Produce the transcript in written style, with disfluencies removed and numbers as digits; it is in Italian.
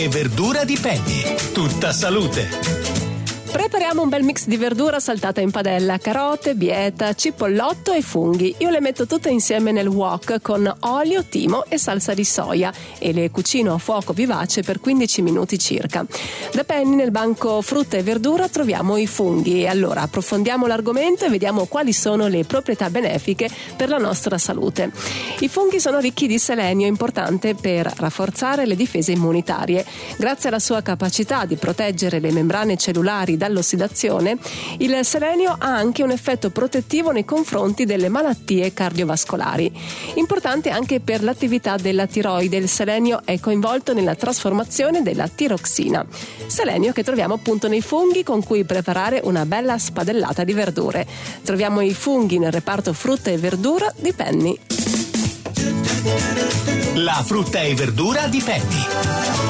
E verdura di Penny. Tutta salute. Prepariamo un bel mix di verdura saltata in padella: carote, bieta, cipollotto e funghi. Io le metto tutte insieme nel wok con olio, timo e salsa di soia e le cucino a fuoco vivace per 15 minuti circa. Da Penny, nel banco frutta e verdura, troviamo i funghi. E allora approfondiamo l'argomento e vediamo quali sono le proprietà benefiche per la nostra salute. I funghi sono ricchi di selenio, importante per rafforzare le difese immunitarie. Grazie alla sua capacità di proteggere le membrane cellulari dall'ossidazione, il selenio ha anche un effetto protettivo nei confronti delle malattie cardiovascolari. Importante anche per l'attività della tiroide, il selenio è coinvolto nella trasformazione della tiroxina. Selenio che troviamo appunto nei funghi, con cui preparare una bella spadellata di verdure. Troviamo i funghi nel reparto frutta e verdura di Penny. La frutta e verdura di Penny.